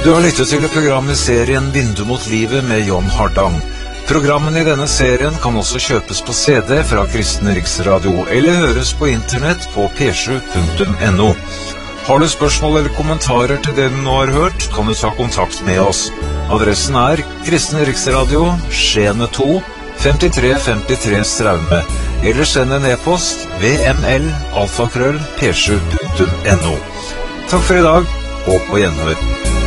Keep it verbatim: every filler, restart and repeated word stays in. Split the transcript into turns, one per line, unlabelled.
Du har lyttet til programmet serien Vindu mot livet med John Hardang. Programmene i denne serien kan også kjøpes på C D fra Kristen Riksradio, eller høres på internett på p sju punktum n o. Har du spørsmål eller kommentarer til det du nå har hørt, kan du ta kontakt med oss. Adressen er Kristen Riksradio, Skjene to, femtitre femtitre Straume, eller send en e-post vml alfakrøll p sju punktum n o. Takk for i dag, og på gjenhør.